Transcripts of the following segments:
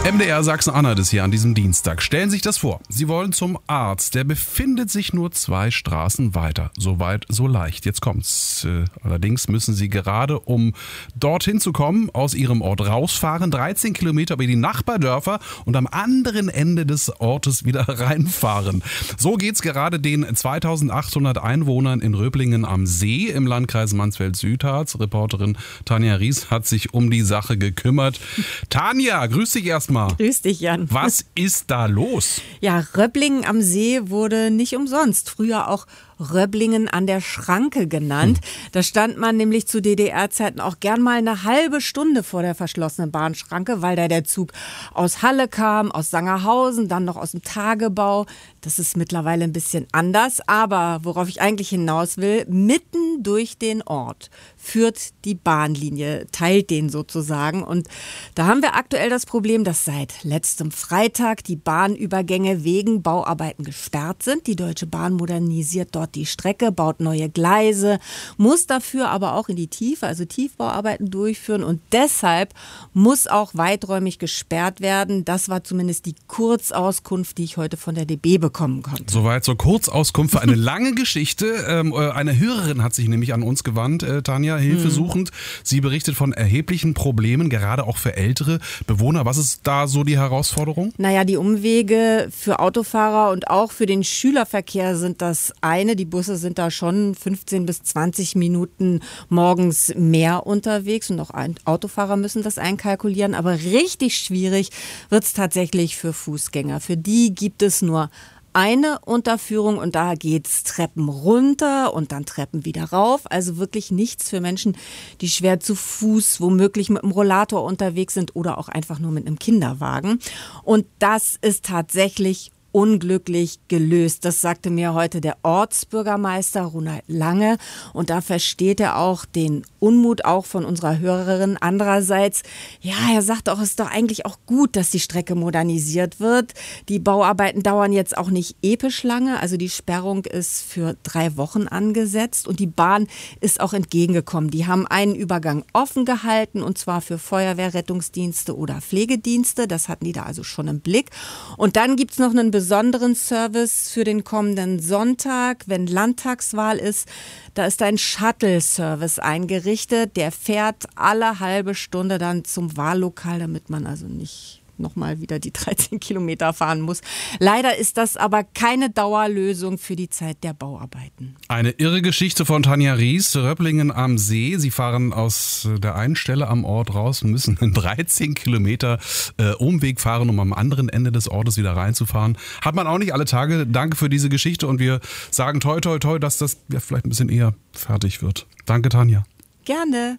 MDR Sachsen-Anhalt ist hier an diesem Dienstag. Stellen Sie sich das vor. Sie wollen zum Arzt. Der befindet sich nur 2 Straßen weiter. So weit, so leicht. Jetzt kommt's. Allerdings müssen Sie gerade, um dorthin zu kommen, aus Ihrem Ort rausfahren, 13 Kilometer über die Nachbardörfer und am anderen Ende des Ortes wieder reinfahren. So geht's gerade den 2800 Einwohnern in Röblingen am See im Landkreis Mansfeld-Südharz. Reporterin Tanja Ries hat sich um die Sache gekümmert. Tanja, grüß dich erstmal. Grüß dich, Jan. Was ist da los? Ja, Röblingen am See wurde nicht umsonst früher auch Röblingen an der Schranke genannt. Da stand man nämlich zu DDR-Zeiten auch gern mal eine halbe Stunde vor der verschlossenen Bahnschranke, weil da der Zug aus Halle kam, aus Sangerhausen, dann noch aus dem Tagebau. Das ist mittlerweile ein bisschen anders, aber worauf ich eigentlich hinaus will, mitten durch den Ort führt die Bahnlinie, teilt den sozusagen. Und da haben wir aktuell das Problem, dass seit letztem Freitag die Bahnübergänge wegen Bauarbeiten gesperrt sind. Die Deutsche Bahn modernisiert dort die Strecke, baut neue Gleise, muss dafür aber auch in die Tiefe, also Tiefbauarbeiten durchführen. Und deshalb muss auch weiträumig gesperrt werden. Das war zumindest die Kurzauskunft, die ich heute von der DB bekommen konnte. Soweit zur Kurzauskunft für eine lange Geschichte. Eine Hörerin hat sich nämlich an uns gewandt, Tanja, hilfesuchend. Sie berichtet von erheblichen Problemen, gerade auch für ältere Bewohner. Was ist da so die Herausforderung? Naja, die Umwege für Autofahrer und auch für den Schülerverkehr sind das eine. Die Busse sind da schon 15 bis 20 Minuten morgens mehr unterwegs und auch Autofahrer müssen das einkalkulieren. Aber richtig schwierig wird es tatsächlich für Fußgänger. Für die gibt es nur eine Unterführung und da geht's Treppen runter und dann Treppen wieder rauf. Also wirklich nichts für Menschen, die schwer zu Fuß, womöglich mit einem Rollator unterwegs sind oder auch einfach nur mit einem Kinderwagen. Und das ist tatsächlich unglücklich gelöst. Das sagte mir heute der Ortsbürgermeister Ronald Lange und da versteht er auch den Unmut auch von unserer Hörerin. Andererseits, ja, er sagt auch, es ist doch eigentlich auch gut, dass die Strecke modernisiert wird. Die Bauarbeiten dauern jetzt auch nicht episch lange, also die Sperrung ist für 3 Wochen angesetzt und die Bahn ist auch entgegengekommen. Die haben einen Übergang offen gehalten und zwar für Feuerwehr, Rettungsdienste oder Pflegedienste. Das hatten die da also schon im Blick. Und dann gibt es noch einen besonderen Service für den kommenden Sonntag, wenn Landtagswahl ist. Da ist ein Shuttle-Service eingerichtet. Der fährt alle halbe Stunde dann zum Wahllokal, damit man also nicht nochmal wieder die 13 Kilometer fahren muss. Leider ist das aber keine Dauerlösung für die Zeit der Bauarbeiten. Eine irre Geschichte von Tanja Ries, Röblingen am See. Sie fahren aus der einen Stelle am Ort raus und müssen einen 13 Kilometer Umweg fahren, um am anderen Ende des Ortes wieder reinzufahren. Hat man auch nicht alle Tage. Danke für diese Geschichte und wir sagen toi toi toi, dass das ja vielleicht ein bisschen eher fertig wird. Danke, Tanja. Gerne.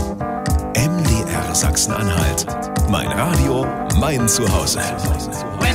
MDR Sachsen-Anhalt. Mein Radio, mein Zuhause.